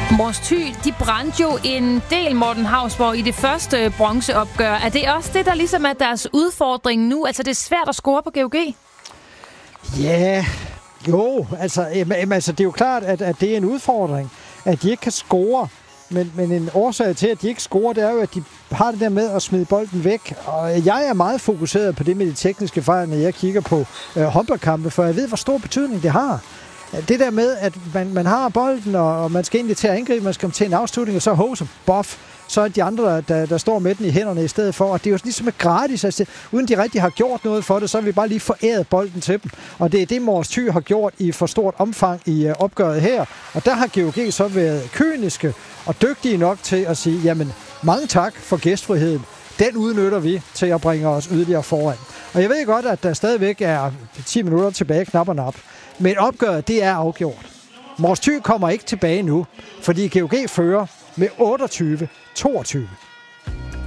Mors Thy, de brændte jo en del, Morten Hausborg, i det første bronzeopgør. Er det også det, der ligesom er deres udfordring nu? Altså, det er svært at score på GOG? Ja, jo. Altså, det er jo klart, at det er en udfordring, at de ikke kan score. Men en årsag til, at de ikke scorer, det er jo, at de har det der med at smide bolden væk. Og jeg er meget fokuseret på det med de tekniske fejl, når jeg kigger på håndboldkampe, for jeg ved, hvor stor betydning det har. Det der med, at man har bolden, og man skal egentlig til at angribe, man skal til en afslutning, og så hoser, boff, så er de andre, der står med den i hænderne i stedet for. Og det er jo ligesom gratis. Altså, uden de rigtig har gjort noget for det, så har vi bare lige foræret bolden til dem. Og det er det, Mors Thy har gjort i for stort omfang i opgøret her. Og der har GOG så været kyniske og dygtige nok til at sige, jamen, mange tak for gæstfriheden. Den udnytter vi til at bringe os yderligere foran. Og jeg ved godt, at der stadigvæk er 10 minutter tilbage, knap og nap. Men opgøret, det er afgjort. Mors Thy kommer ikke tilbage nu, fordi GOG fører med 28-22.